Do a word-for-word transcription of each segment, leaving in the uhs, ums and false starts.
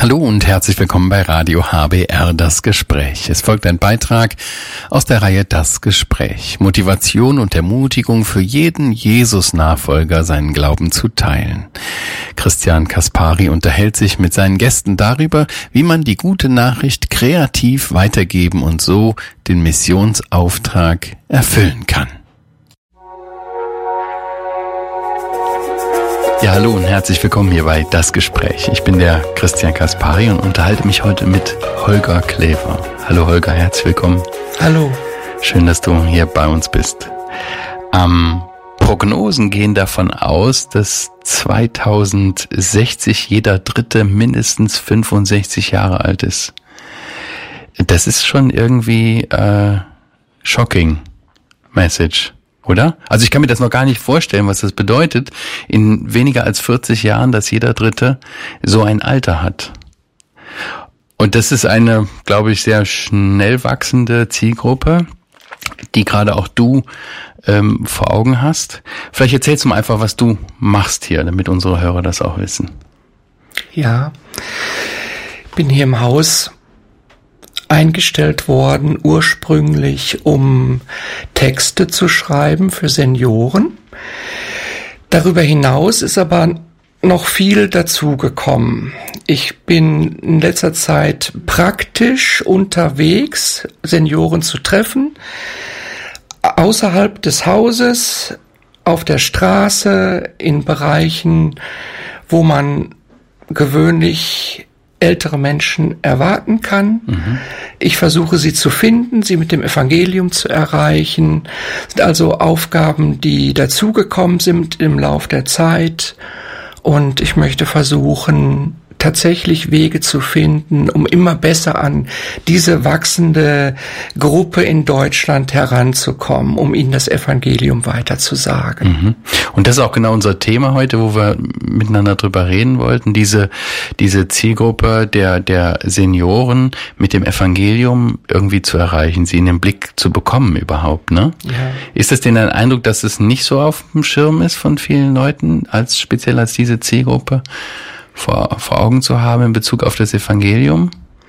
Hallo und herzlich willkommen bei Radio H B R Das Gespräch. Es folgt ein Beitrag aus der Reihe Das Gespräch. Motivation und Ermutigung für jeden Jesus-Nachfolger, seinen Glauben zu teilen. Christian Kaspari unterhält sich mit seinen Gästen darüber, wie man die gute Nachricht kreativ weitergeben und so den Missionsauftrag erfüllen kann. Ja, hallo und herzlich willkommen hier bei Das Gespräch. Ich bin der Christian Kaspari und unterhalte mich heute mit Holger Klever. Hallo Holger, herzlich willkommen. Hallo. Schön, dass du hier bei uns bist. Ähm, Prognosen gehen davon aus, dass zweitausendsechzig jeder Dritte mindestens fünfundsechzig Jahre alt ist. Das ist schon irgendwie äh, shocking Message. Oder? Also ich kann mir das noch gar nicht vorstellen, was das bedeutet, in weniger als vierzig Jahren, dass jeder Dritte so ein Alter hat. Und das ist eine, glaube ich, sehr schnell wachsende Zielgruppe, die gerade auch du ähm, vor Augen hast. Vielleicht erzählst du mal einfach, was du machst hier, damit unsere Hörer das auch wissen. Ja, ich bin hier im Haus eingestellt worden, ursprünglich um Texte zu schreiben für Senioren. Darüber hinaus ist aber noch viel dazugekommen. Ich bin in letzter Zeit praktisch unterwegs, Senioren zu treffen, außerhalb des Hauses, auf der Straße, in Bereichen, wo man gewöhnlich ältere Menschen erwarten kann. Mhm. Ich versuche sie zu finden, sie mit dem Evangelium zu erreichen. Das sind also Aufgaben, die dazugekommen sind im Lauf der Zeit. Und ich möchte versuchen, tatsächlich Wege zu finden, um immer besser an diese wachsende Gruppe in Deutschland heranzukommen, um ihnen das Evangelium weiterzusagen. Mhm. Und das ist auch genau unser Thema heute, wo wir miteinander drüber reden wollten, diese diese Zielgruppe der der Senioren mit dem Evangelium irgendwie zu erreichen, sie in den Blick zu bekommen überhaupt, ne? Ja. Ist es denn ein Eindruck, dass es nicht so auf dem Schirm ist von vielen Leuten, als speziell als diese Zielgruppe vor, vor Augen zu haben in Bezug auf das Evangelium?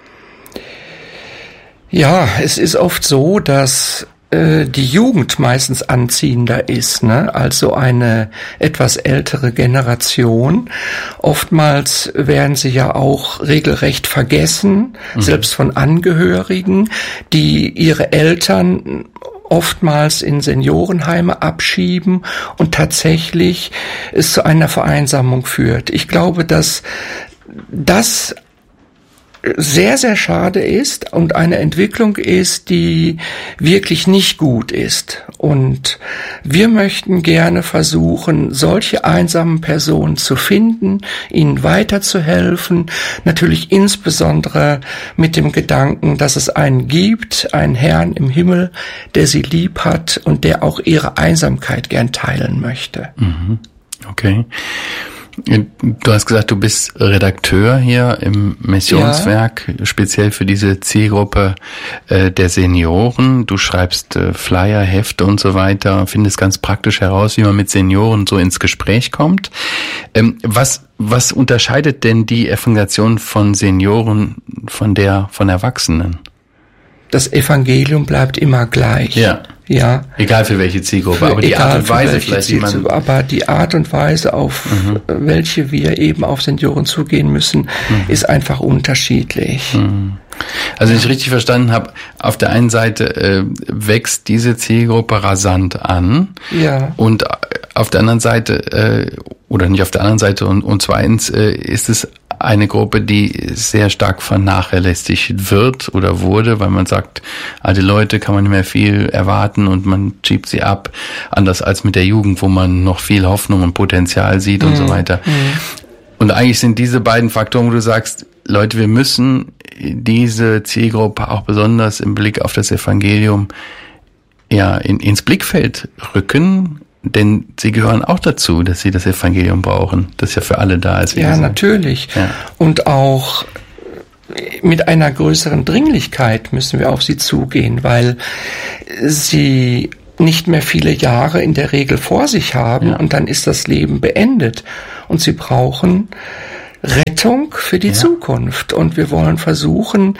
Ja, es ist oft so, dass äh, die Jugend meistens anziehender ist, ne, als so eine etwas ältere Generation. Oftmals werden sie ja auch regelrecht vergessen, mhm. selbst von Angehörigen, die ihre Eltern oftmals in Seniorenheime abschieben und tatsächlich es zu einer Vereinsamung führt. Ich glaube, dass das sehr, sehr schade ist und eine Entwicklung ist, die wirklich nicht gut ist. Und wir möchten gerne versuchen, solche einsamen Personen zu finden, ihnen weiterzuhelfen, natürlich insbesondere mit dem Gedanken, dass es einen gibt, einen Herrn im Himmel, der sie lieb hat und der auch ihre Einsamkeit gern teilen möchte. Okay. Du hast gesagt, du bist Redakteur hier im Missionswerk, ja. Speziell für diese Zielgruppe äh, der Senioren. Du schreibst äh, Flyer, Hefte und so weiter, findest ganz praktisch heraus, wie man mit Senioren so ins Gespräch kommt. Ähm, was was unterscheidet denn die Evangelisation von Senioren von der von Erwachsenen? Das Evangelium bleibt immer gleich. Ja. Ja. Egal für welche Zielgruppe, für, aber die Art und Weise vielleicht, wie man... Aber die Art und Weise, auf mhm. welche wir eben auf Senioren zugehen müssen, mhm. ist einfach unterschiedlich. Mhm. Also wenn ich richtig verstanden habe, auf der einen Seite äh, wächst diese Zielgruppe rasant an, ja. und auf der anderen Seite, äh, oder nicht auf der anderen Seite, und, und zweitens äh, ist es eine Gruppe, die sehr stark vernachlässigt wird oder wurde, weil man sagt, alte Leute kann man nicht mehr viel erwarten und man schiebt sie ab, anders als mit der Jugend, wo man noch viel Hoffnung und Potenzial sieht und mhm. so weiter. Mhm. Und eigentlich sind diese beiden Faktoren, wo du sagst, Leute, wir müssen diese Zielgruppe auch besonders im Blick auf das Evangelium ja in, ins Blickfeld rücken, denn sie gehören auch dazu, dass sie das Evangelium brauchen, das ja für alle da ist. Ja, gesagt. natürlich. Ja. Und auch mit einer größeren Dringlichkeit müssen wir auf sie zugehen, weil sie nicht mehr viele Jahre in der Regel vor sich haben, ja. und dann ist das Leben beendet. Und sie brauchen Rettung für die ja. Zukunft. Und wir wollen versuchen,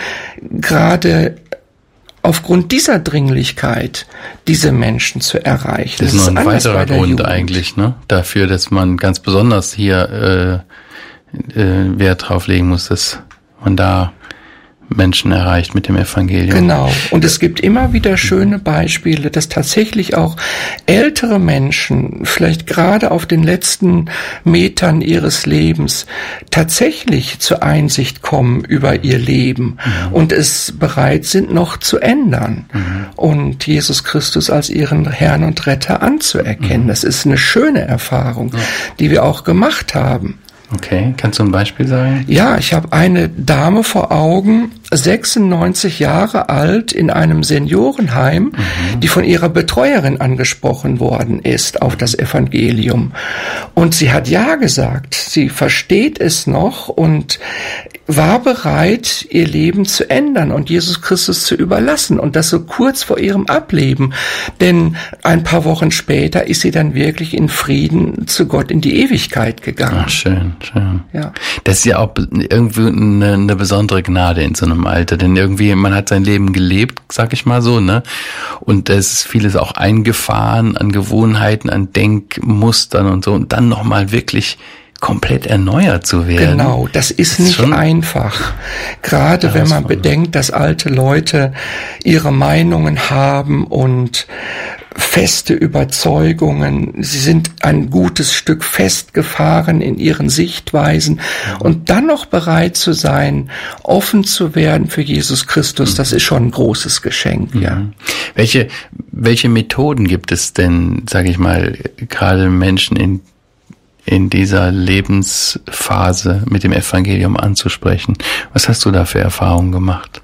gerade aufgrund dieser Dringlichkeit diese Menschen zu erreichen. Das, das ist noch ein weiterer Grund Jugend. eigentlich, ne? Dafür, dass man ganz besonders hier äh, äh, Wert drauf legen muss, dass man da Menschen erreicht mit dem Evangelium. Genau. Und es gibt immer wieder schöne Beispiele, dass tatsächlich auch ältere Menschen, vielleicht gerade auf den letzten Metern ihres Lebens, tatsächlich zur Einsicht kommen über ihr Leben mhm. und es bereit sind, noch zu ändern mhm. und Jesus Christus als ihren Herrn und Retter anzuerkennen. Mhm. Das ist eine schöne Erfahrung, ja. die wir auch gemacht haben. Okay, kannst du ein Beispiel sagen? Ja, ich habe eine Dame vor Augen, sechsundneunzig Jahre alt, in einem Seniorenheim, mhm. die von ihrer Betreuerin angesprochen worden ist auf das Evangelium. Und sie hat ja gesagt, sie versteht es noch und war bereit, ihr Leben zu ändern und Jesus Christus zu überlassen und das so kurz vor ihrem Ableben. Denn ein paar Wochen später ist sie dann wirklich in Frieden zu Gott in die Ewigkeit gegangen. Ach, schön, schön. Ja. Das ist ja auch irgendwie eine, eine besondere Gnade in so einem Alter, denn irgendwie, man hat sein Leben gelebt, sag ich mal so, ne? Und es ist vieles auch eingefahren an Gewohnheiten, an Denkmustern und so und dann nochmal wirklich komplett erneuert zu werden. Genau, das ist, das ist nicht einfach. Gerade wenn man bedenkt, dass alte Leute ihre Meinungen haben und feste Überzeugungen. Sie sind ein gutes Stück festgefahren in ihren Sichtweisen und dann noch bereit zu sein, offen zu werden für Jesus Christus, das ist schon ein großes Geschenk, ja. Mhm. Welche, welche Methoden gibt es denn, sage ich mal, gerade Menschen in in dieser Lebensphase mit dem Evangelium anzusprechen? Was hast du da für Erfahrungen gemacht?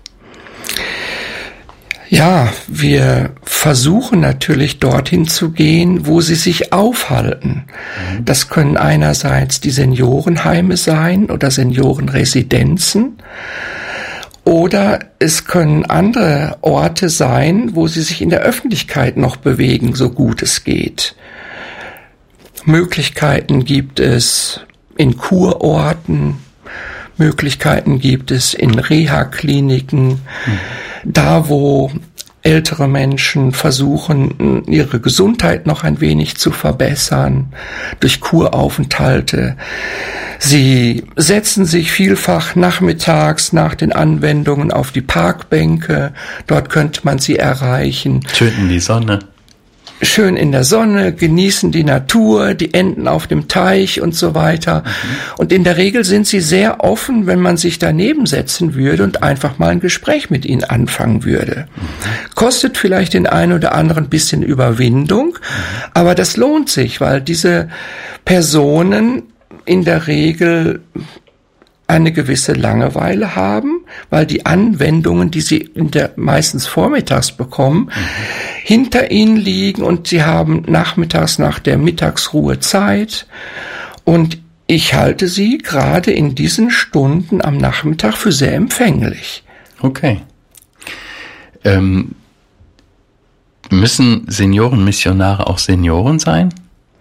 Ja, wir versuchen natürlich dorthin zu gehen, wo sie sich aufhalten. Mhm. Das können einerseits die Seniorenheime sein oder Seniorenresidenzen. Oder es können andere Orte sein, wo sie sich in der Öffentlichkeit noch bewegen, so gut es geht. Möglichkeiten gibt es in Kurorten, Möglichkeiten gibt es in Reha-Kliniken, mhm. da wo ältere Menschen versuchen, ihre Gesundheit noch ein wenig zu verbessern durch Kuraufenthalte. Sie setzen sich vielfach nachmittags nach den Anwendungen auf die Parkbänke, dort könnte man sie erreichen. Schön in die Sonne. Schön in der Sonne, genießen die Natur, die Enten auf dem Teich und so weiter. Mhm. Und in der Regel sind sie sehr offen, wenn man sich daneben setzen würde und einfach mal ein Gespräch mit ihnen anfangen würde. Mhm. Kostet vielleicht den einen oder anderen ein bisschen Überwindung, mhm. aber das lohnt sich, weil diese Personen in der Regel eine gewisse Langeweile haben, weil die Anwendungen, die sie in der, meistens vormittags bekommen, mhm. hinter ihnen liegen und sie haben nachmittags nach der Mittagsruhe Zeit. Und ich halte sie gerade in diesen Stunden am Nachmittag für sehr empfänglich. Okay. Ähm, müssen Seniorenmissionare auch Senioren sein?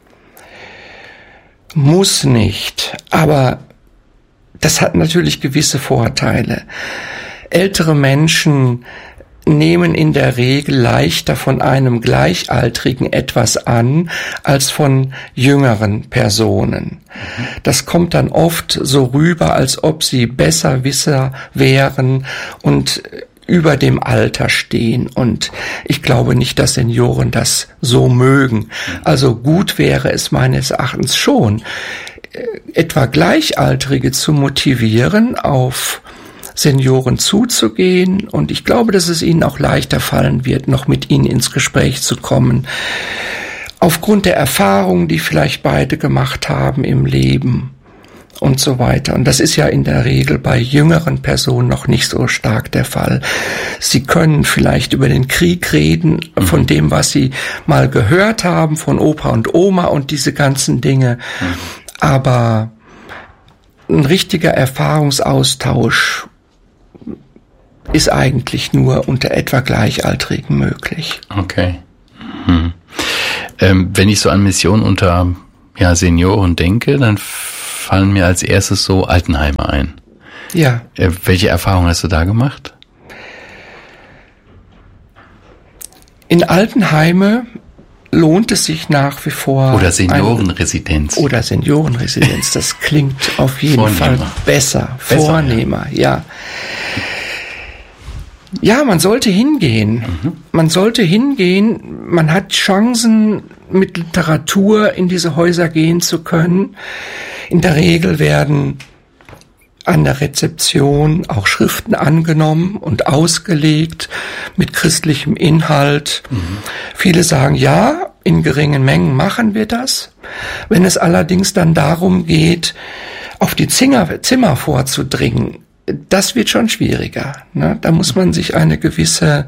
Muss nicht, aber das hat natürlich gewisse Vorteile. Ältere Menschen nehmen in der Regel leichter von einem Gleichaltrigen etwas an als von jüngeren Personen. Mhm. Das kommt dann oft so rüber, als ob sie Besserwisser wären und über dem Alter stehen. Und ich glaube nicht, dass Senioren das so mögen. Also gut wäre es meines Erachtens schon, etwa Gleichaltrige zu motivieren, auf Senioren zuzugehen. Und ich glaube, dass es ihnen auch leichter fallen wird, noch mit ihnen ins Gespräch zu kommen. Aufgrund der Erfahrungen, die vielleicht beide gemacht haben im Leben und so weiter. Und das ist ja in der Regel bei jüngeren Personen noch nicht so stark der Fall. Sie können vielleicht über den Krieg reden, mhm. von dem, was sie mal gehört haben, von Opa und Oma und diese ganzen Dinge. Mhm. Aber ein richtiger Erfahrungsaustausch ist eigentlich nur unter etwa Gleichaltrigen möglich. Okay. Hm. Ähm, wenn ich so an Mission unter ja, Senioren denke, dann fallen mir als erstes so Altenheime ein. Ja. Äh, welche Erfahrungen hast du da gemacht? In Altenheime lohnt es sich nach wie vor. Oder Seniorenresidenz. Ein, oder Seniorenresidenz. Das klingt auf jeden Vornehmer. Fall besser. besser Vornehmer, ja. ja. Ja, man sollte hingehen. Mhm. Man sollte hingehen. Man hat Chancen, mit Literatur in diese Häuser gehen zu können. In der Regel werden an der Rezeption auch Schriften angenommen und ausgelegt mit christlichem Inhalt. Mhm. Viele sagen, ja, in geringen Mengen machen wir das. Wenn es allerdings dann darum geht, auf die Zimmer, Zimmer vorzudringen, das wird schon schwieriger. Ne? Da muss man sich eine gewisse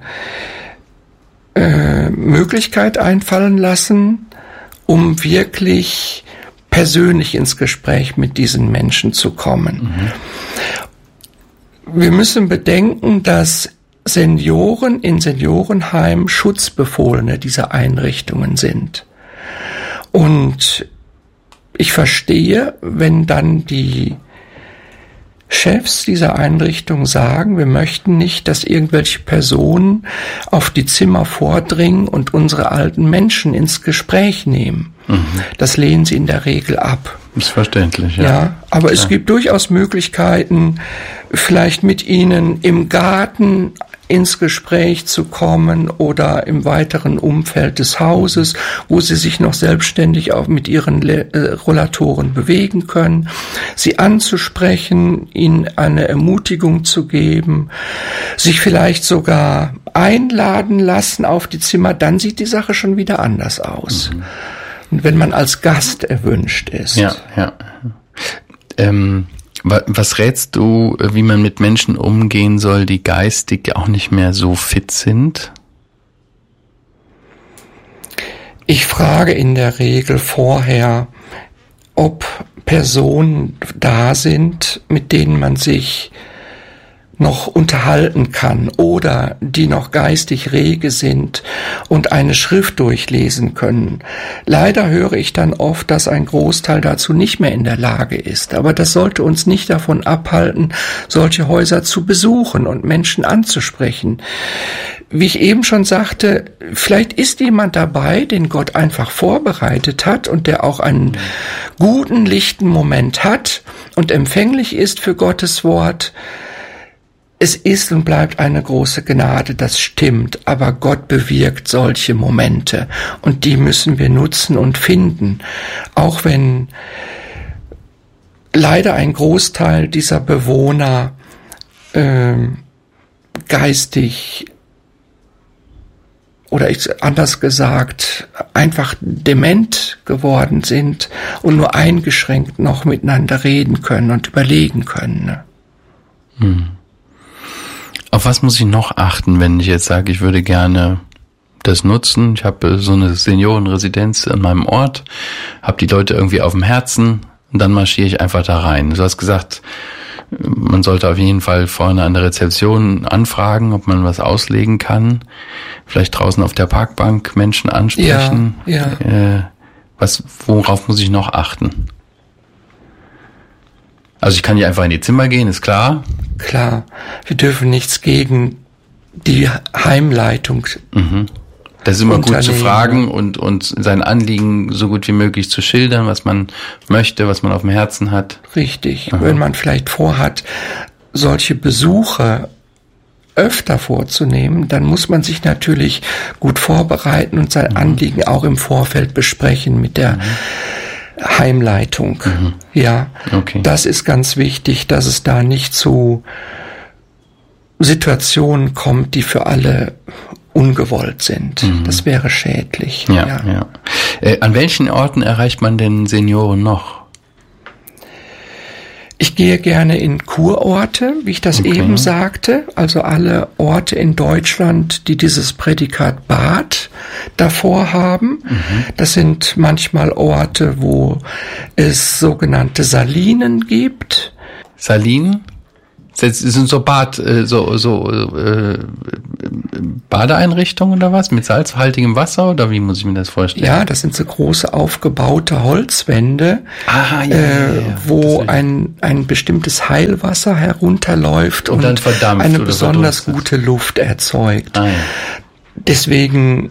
äh, Möglichkeit einfallen lassen, um wirklich persönlich ins Gespräch mit diesen Menschen zu kommen. Mhm. Wir müssen bedenken, dass Senioren in Seniorenheimen Schutzbefohlene dieser Einrichtungen sind. Und ich verstehe, wenn dann die Chefs dieser Einrichtung sagen, wir möchten nicht, dass irgendwelche Personen auf die Zimmer vordringen und unsere alten Menschen ins Gespräch nehmen. Mhm. Das lehnen sie in der Regel ab. Ist verständlich, ja. Ja, aber Klar. Es gibt durchaus Möglichkeiten, vielleicht mit ihnen im Garten ins Gespräch zu kommen oder im weiteren Umfeld des Hauses, wo sie sich noch selbstständig auch mit ihren Le- äh, Rollatoren bewegen können, sie anzusprechen, ihnen eine Ermutigung zu geben, sich vielleicht sogar einladen lassen auf die Zimmer, dann sieht die Sache schon wieder anders aus. Mhm. Und wenn man als Gast erwünscht ist. Ja, ja. Ähm Was rätst du, wie man mit Menschen umgehen soll, die geistig auch nicht mehr so fit sind? Ich frage in der Regel vorher, ob Personen da sind, mit denen man sich noch unterhalten kann oder die noch geistig rege sind und eine Schrift durchlesen können. Leider höre ich dann oft, dass ein Großteil dazu nicht mehr in der Lage ist. Aber das sollte uns nicht davon abhalten, solche Häuser zu besuchen und Menschen anzusprechen. Wie ich eben schon sagte, vielleicht ist jemand dabei, den Gott einfach vorbereitet hat und der auch einen guten, lichten Moment hat und empfänglich ist für Gottes Wort. Es ist und bleibt eine große Gnade, das stimmt, aber Gott bewirkt solche Momente und die müssen wir nutzen und finden, auch wenn leider ein Großteil dieser Bewohner äh, geistig oder ich, anders gesagt, einfach dement geworden sind und nur eingeschränkt noch miteinander reden können und überlegen können. Ne? Hm. Auf was muss ich noch achten, wenn ich jetzt sage, ich würde gerne das nutzen? Ich habe so eine Seniorenresidenz in meinem Ort, habe die Leute irgendwie auf dem Herzen und dann marschiere ich einfach da rein. Du hast gesagt, man sollte auf jeden Fall vorne an der Rezeption anfragen, ob man was auslegen kann. Vielleicht draußen auf der Parkbank Menschen ansprechen. Ja, ja. Äh, was, worauf muss ich noch achten? Also ich kann nicht einfach in die Zimmer gehen, ist klar. Klar, wir dürfen nichts gegen die Heimleitung. Mhm. Das ist immer gut zu fragen und, und sein Anliegen so gut wie möglich zu schildern, was man möchte, was man auf dem Herzen hat. Richtig. Aha. Wenn man vielleicht vorhat, solche Besuche öfter vorzunehmen, dann muss man sich natürlich gut vorbereiten und sein mhm. Anliegen auch im Vorfeld besprechen mit der mhm. Heimleitung. Mhm. Ja, okay. Das ist ganz wichtig, dass es da nicht zu Situationen kommt, die für alle ungewollt sind. Mhm. Das wäre schädlich. Ja, ja. ja. Äh, an welchen Orten erreicht man denn Senioren noch? Ich gehe gerne in Kurorte, wie ich das okay. eben sagte, also alle Orte in Deutschland, die dieses Prädikat Bad davor haben. Mhm. Das sind manchmal Orte, wo es sogenannte Salinen gibt. Salinen? Das sind so Bad, so, so, äh, Badeeinrichtung oder was? Mit salzhaltigem Wasser oder wie muss ich mir das vorstellen? Ja, das sind so große aufgebaute Holzwände, Aha, ja, äh, ja, ja. wo ein, ein bestimmtes Heilwasser herunterläuft und, und dann verdampft eine oder besonders verdunstet. gute Luft erzeugt. Ah, ja. Deswegen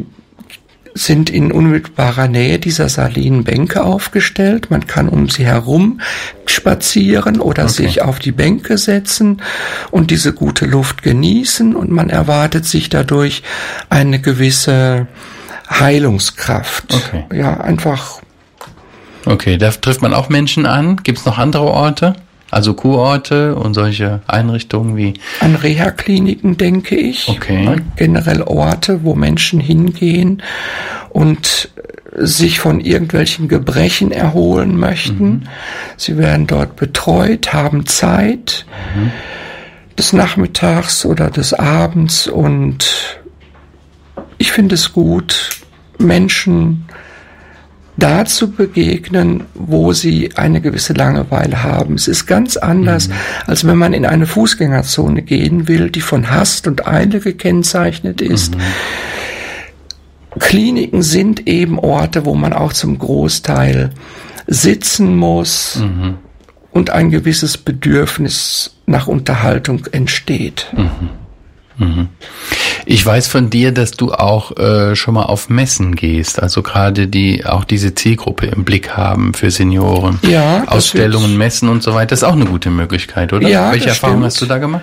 sind in unmittelbarer Nähe dieser salinen Bänke aufgestellt. Man kann um sie herum spazieren oder Okay. sich auf die Bänke setzen und diese gute Luft genießen, und man erwartet sich dadurch eine gewisse Heilungskraft. Okay. Ja, einfach. Okay, da trifft man auch Menschen an. Gibt es noch andere Orte? Also Kurorte und solche Einrichtungen wie... An Reha-Kliniken, denke ich. Okay. Generell Orte, wo Menschen hingehen und sich von irgendwelchen Gebrechen erholen möchten. Mhm. Sie werden dort betreut, haben Zeit mhm. des Nachmittags oder des Abends, und ich finde es gut, Menschen da zu begegnen, wo sie eine gewisse Langeweile haben. Es ist ganz anders, mhm. als wenn man in eine Fußgängerzone gehen will, die von Hast und Eile gekennzeichnet ist. Mhm. Kliniken sind eben Orte, wo man auch zum Großteil sitzen muss mhm. und ein gewisses Bedürfnis nach Unterhaltung entsteht. Mhm. Mhm. Ich weiß von dir, dass du auch äh, schon mal auf Messen gehst, also gerade die auch diese Zielgruppe im Blick haben für Senioren. Ja, Ausstellungen, Messen und so weiter, das ist auch eine gute Möglichkeit, oder? Ja, welche das Erfahrungen stimmt. hast du da gemacht?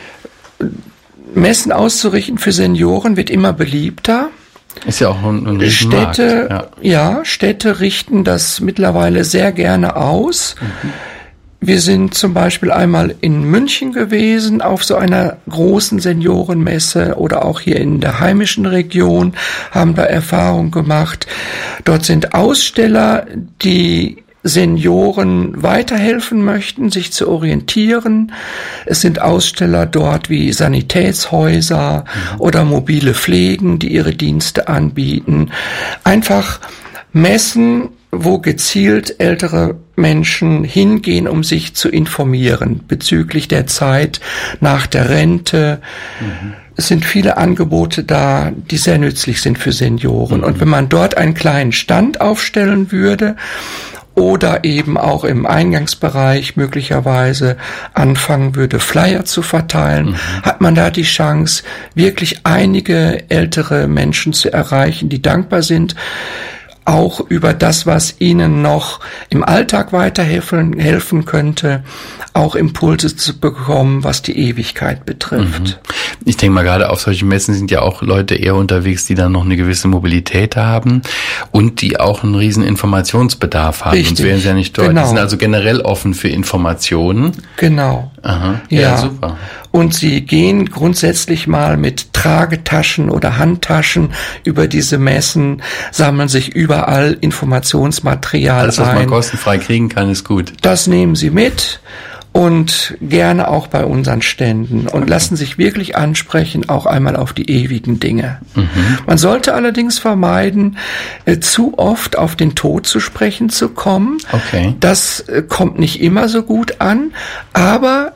Messen auszurichten für Senioren wird immer beliebter. Ist ja auch ein, ein Riesenmarkt. Städte, ja. ja, Städte richten das mittlerweile sehr gerne aus. Mhm. Wir sind zum Beispiel einmal in München gewesen auf so einer großen Seniorenmesse, oder auch hier in der heimischen Region haben da Erfahrung gemacht. Dort sind Aussteller, die Senioren weiterhelfen möchten, sich zu orientieren. Es sind Aussteller dort wie Sanitätshäuser mhm. oder mobile Pflegen, die ihre Dienste anbieten. Einfach Messen, wo gezielt ältere Menschen hingehen, um sich zu informieren bezüglich der Zeit nach der Rente. Mhm. Es sind viele Angebote da, die sehr nützlich sind für Senioren. Mhm. Und wenn man dort einen kleinen Stand aufstellen würde oder eben auch im Eingangsbereich möglicherweise anfangen würde, Flyer zu verteilen, mhm. hat man da die Chance, wirklich einige ältere Menschen zu erreichen, die dankbar sind, auch über das, was ihnen noch im Alltag weiterhelfen helfen könnte, auch Impulse zu bekommen, was die Ewigkeit betrifft. Ich denke mal, gerade auf solchen Messen sind ja auch Leute eher unterwegs, die dann noch eine gewisse Mobilität haben und die auch einen riesen Informationsbedarf haben. Richtig, sonst wären sie ja nicht dort. genau. Die sind also generell offen für Informationen. Genau. Aha, ja, ja, super. Und sie gehen grundsätzlich mal mit Tragetaschen oder Handtaschen über diese Messen, sammeln sich überall Informationsmaterial Alles, was ein. man kostenfrei kriegen kann, ist gut. Das nehmen sie mit und gerne auch bei unseren Ständen und Okay. lassen sich wirklich ansprechen, auch einmal auf die ewigen Dinge. Mhm. Man sollte allerdings vermeiden, äh, zu oft auf den Tod zu sprechen zu kommen. Okay. Das äh, kommt nicht immer so gut an, aber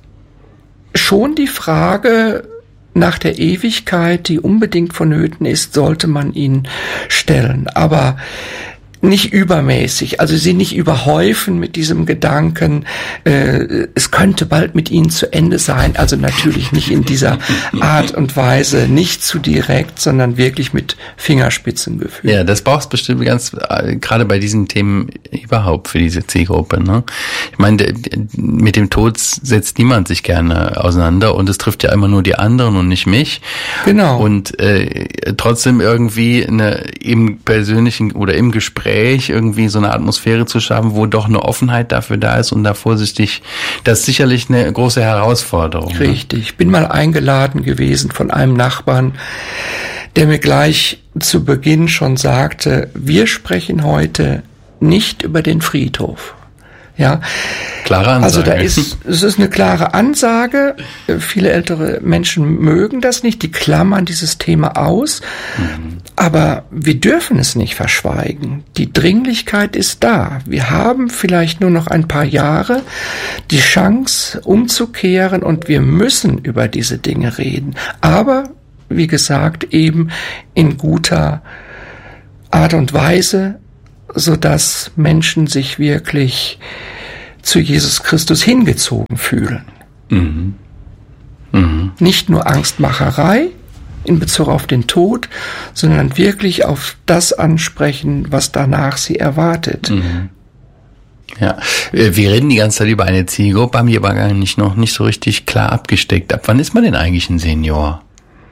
schon die Frage nach der Ewigkeit, die unbedingt vonnöten ist, sollte man ihn stellen. Aber nicht übermäßig, also sie nicht überhäufen mit diesem Gedanken, äh, es könnte bald mit ihnen zu Ende sein. Also natürlich nicht in dieser Art und Weise, nicht zu direkt, sondern wirklich mit Fingerspitzengefühl. Ja, das brauchst bestimmt ganz, äh, gerade bei diesen Themen überhaupt für diese Zielgruppe, ne? Ich meine, der, mit dem Tod setzt niemand sich gerne auseinander und es trifft ja immer nur die anderen und nicht mich. Genau. Und äh, trotzdem irgendwie eine, im persönlichen oder im Gespräch irgendwie so eine Atmosphäre zu schaffen, wo doch eine Offenheit dafür da ist und da vorsichtig, das ist sicherlich eine große Herausforderung. Richtig. Ich bin mal eingeladen gewesen von einem Nachbarn, der mir gleich zu Beginn schon sagte, wir sprechen heute nicht über den Friedhof. Ja. Klare Ansage. Also da ist, es ist eine klare Ansage. Viele ältere Menschen mögen das nicht, die klammern dieses Thema aus. Mhm. Aber wir dürfen es nicht verschweigen. Die Dringlichkeit ist da. Wir haben vielleicht nur noch ein paar Jahre die Chance umzukehren und wir müssen über diese Dinge reden. Aber, wie gesagt, eben in guter Art und Weise, sodass Menschen sich wirklich zu Jesus Christus hingezogen fühlen. Mhm. Mhm. Nicht nur Angstmacherei in Bezug auf den Tod, sondern wirklich auf das ansprechen, was danach sie erwartet. Mhm. Ja, wir reden die ganze Zeit über eine Zielgruppe, haben die aber gar nicht noch nicht so richtig klar abgesteckt. Ab wann ist man denn eigentlich ein Senior?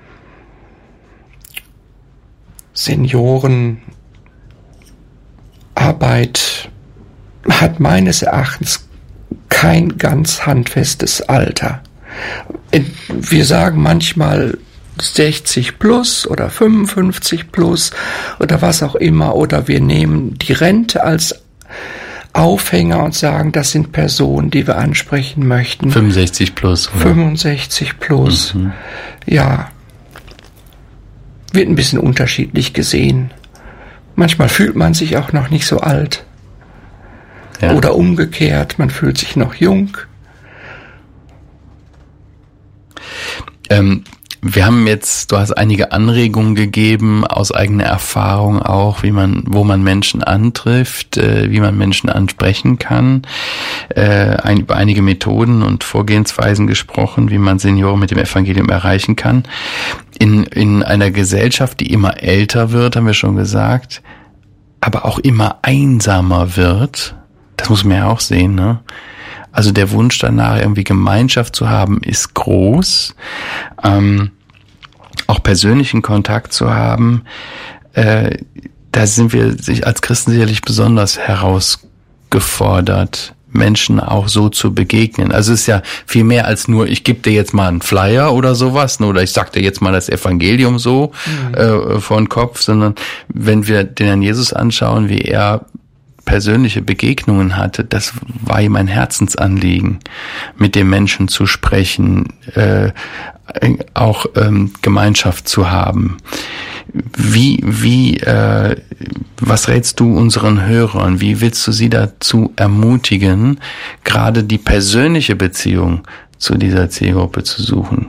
Seniorenarbeit hat meines Erachtens kein ganz handfestes Alter. Wir sagen manchmal sechzig plus oder fünfundfünfzig plus oder was auch immer, oder wir nehmen die Rente als Aufhänger und sagen, das sind Personen, die wir ansprechen möchten. fünfundsechzig plus. Oder? fünfundsechzig plus. Mhm. Ja. Wird ein bisschen unterschiedlich gesehen. Manchmal fühlt man sich auch noch nicht so alt. Ja. Oder umgekehrt, man fühlt sich noch jung. Ähm, wir haben jetzt, du hast einige Anregungen gegeben, aus eigener Erfahrung auch, wie man, wo man Menschen antrifft, äh, wie man Menschen ansprechen kann, äh, ein, über einige Methoden und Vorgehensweisen gesprochen, wie man Senioren mit dem Evangelium erreichen kann. In, in einer Gesellschaft, die immer älter wird, haben wir schon gesagt, aber auch immer einsamer wird, das muss man ja auch sehen, ne? Also der Wunsch danach, irgendwie Gemeinschaft zu haben, ist groß. Ähm, auch persönlichen Kontakt zu haben, äh, da sind wir sich als Christen sicherlich besonders herausgefordert, Menschen auch so zu begegnen. Also es ist ja viel mehr als nur, ich gebe dir jetzt mal einen Flyer oder sowas, oder ich sag dir jetzt mal das Evangelium so mhm. äh, vor den Kopf, sondern wenn wir den Herrn Jesus anschauen, wie er persönliche Begegnungen hatte, das war ihm ein Herzensanliegen, mit dem Menschen zu sprechen, äh, auch ähm, Gemeinschaft zu haben. Wie, wie, äh, was rätst du unseren Hörern? Wie willst du sie dazu ermutigen, gerade die persönliche Beziehung zu dieser Zielgruppe zu suchen?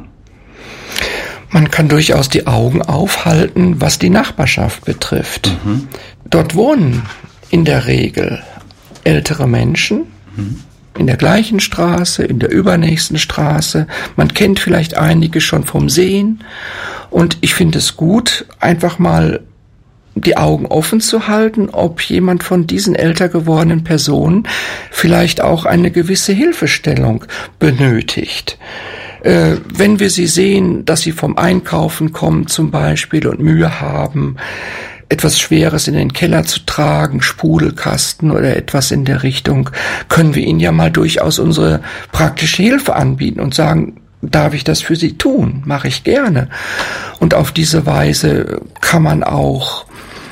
Man kann durchaus die Augen aufhalten, was die Nachbarschaft betrifft. Mhm. Dort wohnen in der Regel ältere Menschen, mhm. in der gleichen Straße, in der übernächsten Straße. Man kennt vielleicht einige schon vom Sehen. Und ich finde es gut, einfach mal die Augen offen zu halten, ob jemand von diesen älter gewordenen Personen vielleicht auch eine gewisse Hilfestellung benötigt. Äh, wenn wir sie sehen, dass sie vom Einkaufen kommen zum Beispiel und Mühe haben, etwas Schweres in den Keller zu tragen, Sprudelkasten oder etwas in der Richtung, können wir ihnen ja mal durchaus unsere praktische Hilfe anbieten und sagen, darf ich das für Sie tun? Mache ich gerne. Und auf diese Weise kann man auch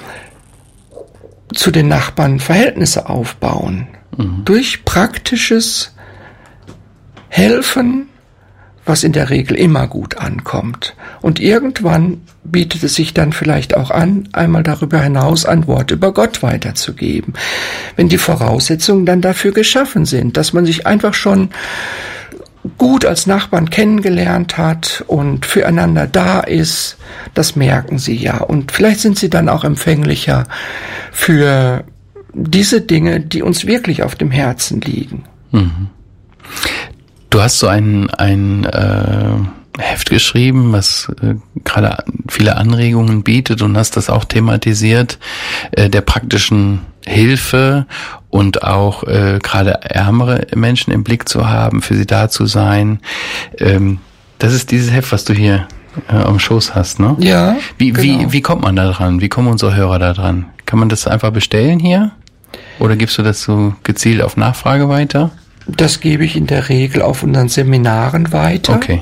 zu den Nachbarn Verhältnisse aufbauen. Mhm. Durch praktisches Helfen, was in der Regel immer gut ankommt. Und irgendwann bietet es sich dann vielleicht auch an, einmal darüber hinaus ein Wort über Gott weiterzugeben. Wenn die Voraussetzungen dann dafür geschaffen sind, dass man sich einfach schon gut als Nachbarn kennengelernt hat und füreinander da ist, das merken sie ja. Und vielleicht sind sie dann auch empfänglicher für diese Dinge, die uns wirklich auf dem Herzen liegen. Mhm. Du hast so ein, ein äh, Heft geschrieben, was äh, gerade viele Anregungen bietet und hast das auch thematisiert, äh, der praktischen Hilfe und auch äh, gerade ärmere Menschen im Blick zu haben, für sie da zu sein. Ähm, das ist dieses Heft, was du hier äh, am Schoß hast, ne? Ja. Wie, genau. wie, wie kommt man da dran? Wie kommen unsere Hörer da dran? Kann man das einfach bestellen hier? Oder gibst du das so gezielt auf Nachfrage weiter? Das gebe ich in der Regel auf unseren Seminaren weiter. Okay.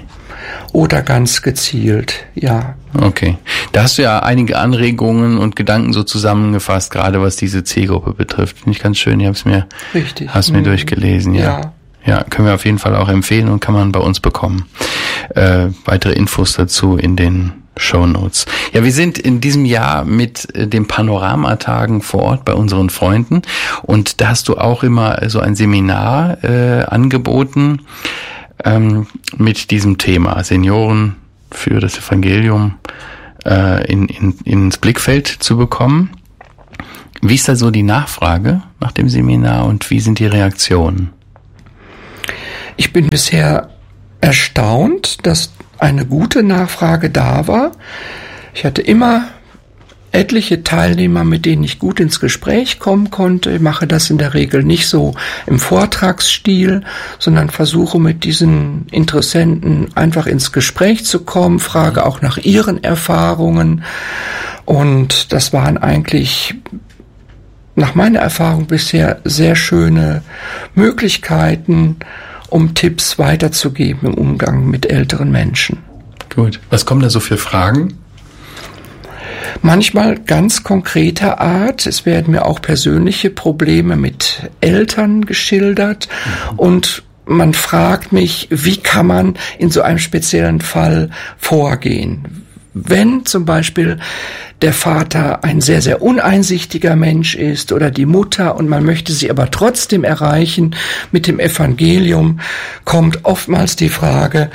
oder ganz gezielt, ja. Okay. Da hast du ja einige Anregungen und Gedanken so zusammengefasst, gerade was diese Zielgruppe betrifft. Finde ich ganz schön. Ich habe es mir, Richtig. Hast mir mhm. durchgelesen, ja. ja. Ja, können wir auf jeden Fall auch empfehlen und kann man bei uns bekommen. Äh, weitere Infos dazu in den Shownotes. Ja, wir sind in diesem Jahr mit äh, den Panoramatagen vor Ort bei unseren Freunden und da hast du auch immer so ein Seminar äh, angeboten ähm, mit diesem Thema Senioren für das Evangelium äh, in, in, ins Blickfeld zu bekommen. Wie ist da so die Nachfrage nach dem Seminar und wie sind die Reaktionen? Ich bin bisher erstaunt, dass eine gute Nachfrage da war. Ich hatte immer etliche Teilnehmer, mit denen ich gut ins Gespräch kommen konnte. Ich mache das in der Regel nicht so im Vortragsstil, sondern versuche mit diesen Interessenten einfach ins Gespräch zu kommen, frage auch nach ihren Erfahrungen. Und das waren eigentlich nach meiner Erfahrung bisher sehr schöne Möglichkeiten, um Tipps weiterzugeben im Umgang mit älteren Menschen. Gut. Was kommen da so für Fragen? Manchmal ganz konkreter Art. Es werden mir auch persönliche Probleme mit Eltern geschildert. Mhm. Und man fragt mich, wie kann man in so einem speziellen Fall vorgehen? Wenn zum Beispiel der Vater ein sehr, sehr uneinsichtiger Mensch ist oder die Mutter und man möchte sie aber trotzdem erreichen mit dem Evangelium, kommt oftmals die Frage,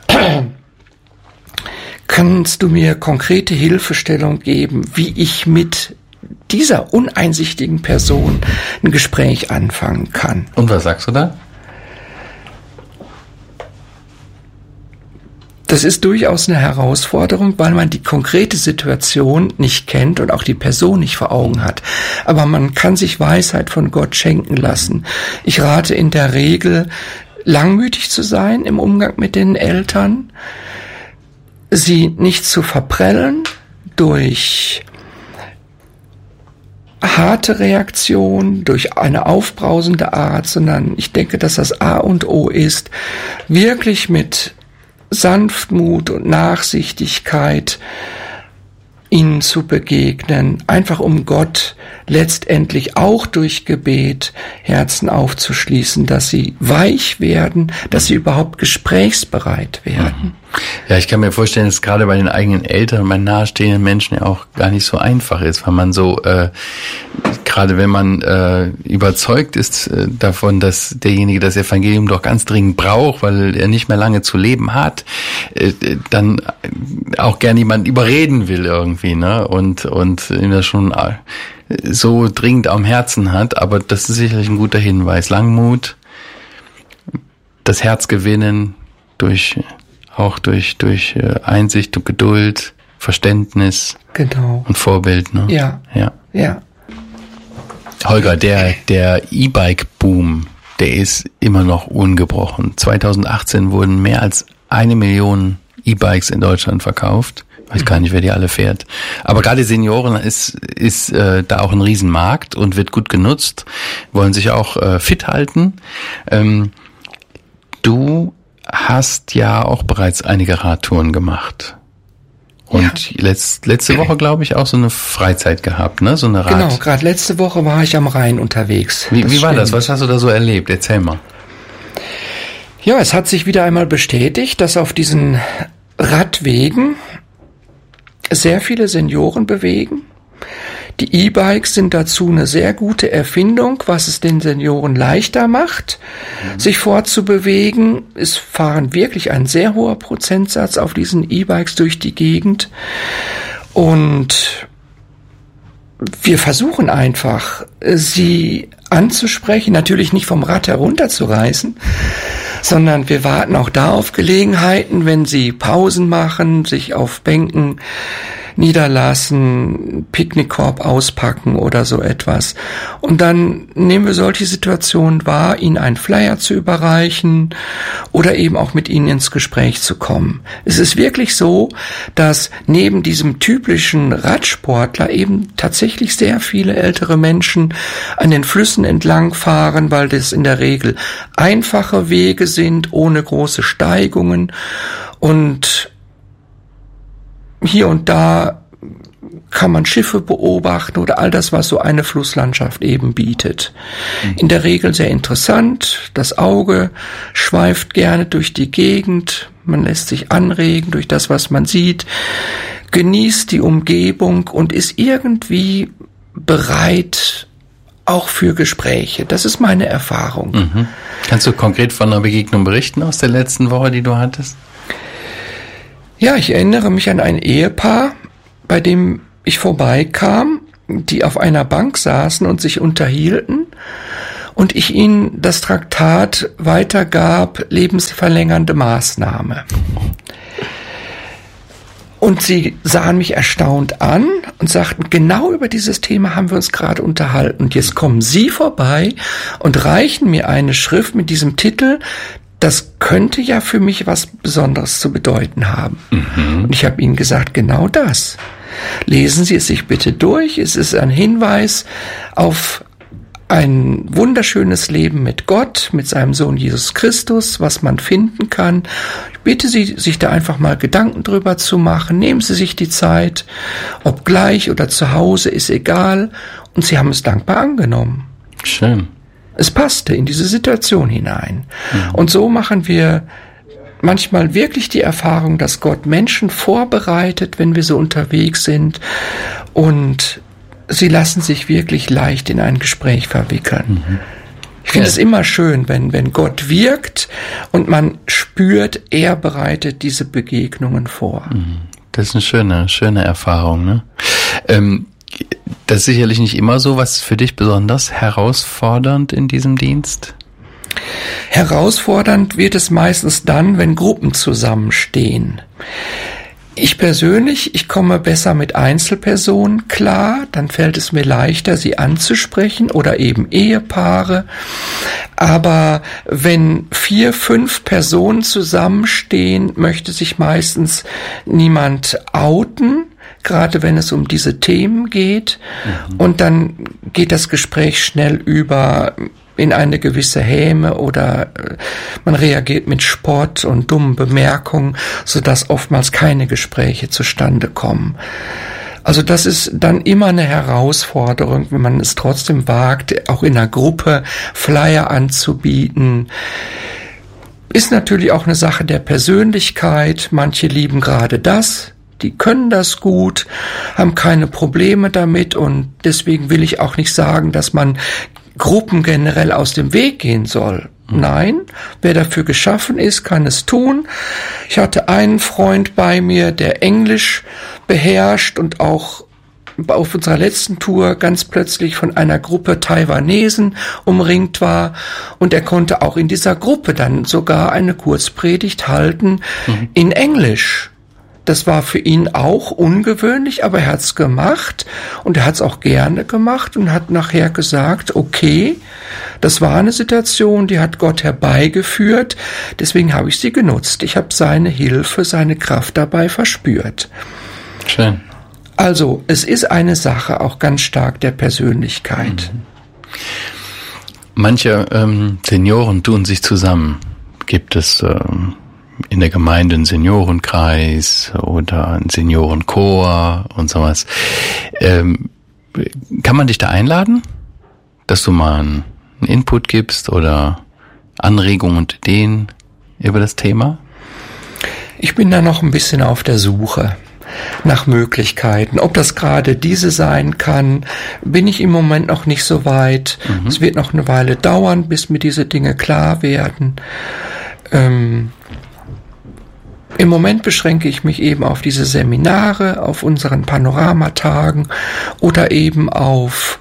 kannst du mir konkrete Hilfestellung geben, wie ich mit dieser uneinsichtigen Person ein Gespräch anfangen kann? Und was sagst du da? Das ist durchaus eine Herausforderung, weil man die konkrete Situation nicht kennt und auch die Person nicht vor Augen hat. Aber man kann sich Weisheit von Gott schenken lassen. Ich rate in der Regel, langmütig zu sein im Umgang mit den Eltern, sie nicht zu verprellen durch harte Reaktion, durch eine aufbrausende Art, sondern ich denke, dass das A und O ist, wirklich mit Sanftmut und Nachsichtigkeit ihnen zu begegnen, einfach um Gott letztendlich auch durch Gebet Herzen aufzuschließen, dass sie weich werden, dass sie überhaupt gesprächsbereit werden. Ja, ich kann mir vorstellen, dass es gerade bei den eigenen Eltern und bei nahestehenden Menschen ja auch gar nicht so einfach ist, weil man so, äh, gerade wenn man äh, überzeugt ist äh, davon, dass derjenige das Evangelium doch ganz dringend braucht, weil er nicht mehr lange zu leben hat, äh, dann auch gern jemand überreden will irgendwie, ne? Und und ihm das schon so dringend am Herzen hat. Aber das ist sicherlich ein guter Hinweis. Langmut, das Herz gewinnen durch auch durch durch Einsicht und Geduld, Verständnis, genau, und Vorbild, ne? Ja, ja, ja. Holger, der der E-Bike-Boom, der ist immer noch ungebrochen. zweitausendachtzehn wurden mehr als eine Million E-Bikes in Deutschland verkauft. Ich weiß gar nicht, wer die alle fährt. Aber gerade Senioren ist ist äh, da auch ein Riesenmarkt und wird gut genutzt, wollen sich auch äh, fit halten. Ähm, du hast ja auch bereits einige Radtouren gemacht. Und ja. letzt, letzte Woche, glaube ich, auch so eine Freizeit gehabt, ne? So eine Rad. Genau, gerade letzte Woche war ich am Rhein unterwegs. Wie, wie war das? Was hast du da so erlebt? Erzähl mal. Ja, es hat sich wieder einmal bestätigt, dass auf diesen Radwegen sehr viele Senioren bewegen. Die E-Bikes sind dazu eine sehr gute Erfindung, was es den Senioren leichter macht, mhm. sich fortzubewegen. Es fahren wirklich ein sehr hoher Prozentsatz auf diesen E-Bikes durch die Gegend. Und wir versuchen einfach, sie anzusprechen, natürlich nicht vom Rad herunterzureißen, sondern wir warten auch da auf Gelegenheiten, wenn sie Pausen machen, sich auf Bänken niederlassen, Picknickkorb auspacken oder so etwas. Und dann nehmen wir solche Situationen wahr, ihnen einen Flyer zu überreichen oder eben auch mit ihnen ins Gespräch zu kommen. Es ist wirklich so, dass neben diesem typischen Radsportler eben tatsächlich sehr viele ältere Menschen an den Flüssen entlangfahren, weil das in der Regel einfache Wege sind, ohne große Steigungen. Und hier und da kann man Schiffe beobachten oder all das, was so eine Flusslandschaft eben bietet. Mhm. In der Regel sehr interessant. Das Auge schweift gerne durch die Gegend. Man lässt sich anregen durch das, was man sieht, genießt die Umgebung und ist irgendwie bereit auch für Gespräche. Das ist meine Erfahrung. Mhm. Kannst du konkret von einer Begegnung berichten aus der letzten Woche, die du hattest? Ja, ich erinnere mich an ein Ehepaar, bei dem ich vorbeikam, die auf einer Bank saßen und sich unterhielten und ich ihnen das Traktat weitergab, lebensverlängernde Maßnahme. Und sie sahen mich erstaunt an und sagten, genau über dieses Thema haben wir uns gerade unterhalten. Und jetzt kommen Sie vorbei und reichen mir eine Schrift mit diesem Titel, das könnte ja für mich was Besonderes zu bedeuten haben. Mhm. Und ich habe ihnen gesagt, genau das. Lesen Sie es sich bitte durch. Es ist ein Hinweis auf ein wunderschönes Leben mit Gott, mit seinem Sohn Jesus Christus, was man finden kann. Ich bitte Sie, sich da einfach mal Gedanken drüber zu machen. Nehmen Sie sich die Zeit, ob gleich oder zu Hause, ist egal. Und Sie haben es dankbar angenommen. Schön. Es passte in diese Situation hinein. Mhm. Und so machen wir manchmal wirklich die Erfahrung, dass Gott Menschen vorbereitet, wenn wir so unterwegs sind, und sie lassen sich wirklich leicht in ein Gespräch verwickeln. Mhm. Ich finde ja. es immer schön, wenn, wenn Gott wirkt und man spürt, er bereitet diese Begegnungen vor. Mhm. Das ist eine schöne, schöne Erfahrung, ne? Ähm, Das ist sicherlich nicht immer so. Was ist für dich besonders herausfordernd in diesem Dienst? Herausfordernd wird es meistens dann, wenn Gruppen zusammenstehen. Ich persönlich, ich komme besser mit Einzelpersonen klar, dann fällt es mir leichter, sie anzusprechen, oder eben Ehepaare. Aber wenn vier, fünf Personen zusammenstehen, möchte sich meistens niemand outen, gerade wenn es um diese Themen geht. Mhm. Und dann geht das Gespräch schnell über in eine gewisse Häme oder man reagiert mit Spott und dummen Bemerkungen, sodass oftmals keine Gespräche zustande kommen. Also das ist dann immer eine Herausforderung, wenn man es trotzdem wagt, auch in einer Gruppe Flyer anzubieten. Ist natürlich auch eine Sache der Persönlichkeit. Manche lieben gerade das. Die können das gut, haben keine Probleme damit, und deswegen will ich auch nicht sagen, dass man Gruppen generell aus dem Weg gehen soll. Nein, wer dafür geschaffen ist, kann es tun. Ich hatte einen Freund bei mir, der Englisch beherrscht und auch auf unserer letzten Tour ganz plötzlich von einer Gruppe Taiwanesen umringt war, und er konnte auch in dieser Gruppe dann sogar eine Kurzpredigt halten mhm. in Englisch. Das war für ihn auch ungewöhnlich, aber er hat es gemacht, und er hat es auch gerne gemacht und hat nachher gesagt, okay, das war eine Situation, die hat Gott herbeigeführt, deswegen habe ich sie genutzt. Ich habe seine Hilfe, seine Kraft dabei verspürt. Schön. Also, es ist eine Sache auch ganz stark der Persönlichkeit. Mhm. Manche ähm, Senioren tun sich zusammen. Gibt es ähm in der Gemeinde einen Seniorenkreis oder einen Seniorenchor und sowas. Ähm, kann man dich da einladen, dass du mal einen Input gibst oder Anregungen und Ideen über das Thema? Ich bin da noch ein bisschen auf der Suche nach Möglichkeiten. Ob das gerade diese sein kann, bin ich im Moment noch nicht so weit. Mhm. Es wird noch eine Weile dauern, bis mir diese Dinge klar werden. Ähm, Im Moment beschränke ich mich eben auf diese Seminare, auf unseren Panoramatagen oder eben auf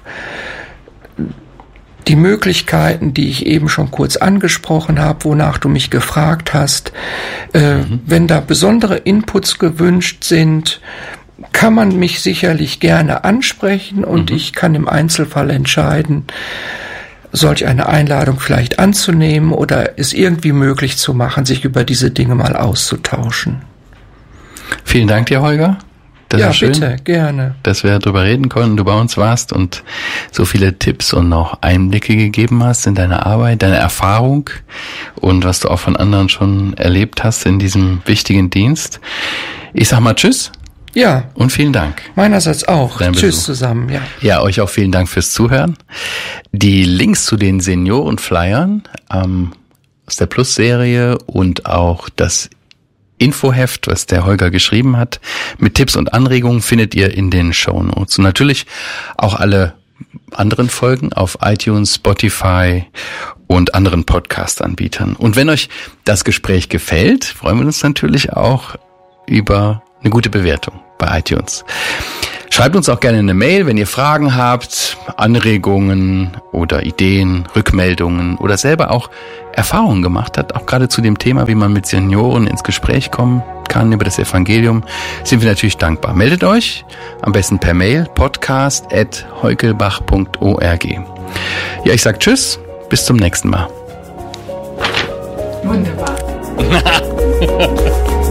die Möglichkeiten, die ich eben schon kurz angesprochen habe, wonach du mich gefragt hast. Äh, mhm. Wenn da besondere Inputs gewünscht sind, kann man mich sicherlich gerne ansprechen und Mhm. ich kann im Einzelfall entscheiden, solch eine Einladung vielleicht anzunehmen oder es irgendwie möglich zu machen, sich über diese Dinge mal auszutauschen. Vielen Dank dir, Holger. Das Ja, ist schön, bitte, gerne. dass wir darüber reden konnten, du bei uns warst und so viele Tipps und noch Einblicke gegeben hast in deine Arbeit, deine Erfahrung und was du auch von anderen schon erlebt hast in diesem wichtigen Dienst. Ich sag mal Tschüss. Ja. Und vielen Dank. Meinerseits auch. Dein Tschüss Besuch. zusammen, ja. Ja, euch auch vielen Dank fürs Zuhören. Die Links zu den Seniorenflyern ähm, aus der Plus-Serie und auch das Infoheft, was der Holger geschrieben hat, mit Tipps und Anregungen findet ihr in den Shownotes. Und natürlich auch alle anderen Folgen auf iTunes, Spotify und anderen Podcast-Anbietern. Und wenn euch das Gespräch gefällt, freuen wir uns natürlich auch über eine gute Bewertung bei iTunes. Schreibt uns auch gerne eine Mail, wenn ihr Fragen habt, Anregungen oder Ideen, Rückmeldungen oder selber auch Erfahrungen gemacht habt, auch gerade zu dem Thema, wie man mit Senioren ins Gespräch kommen kann über das Evangelium, sind wir natürlich dankbar. Meldet euch, am besten per Mail, podcast at heukelbach punkt org. Ja, ich sag Tschüss, bis zum nächsten Mal. Wunderbar.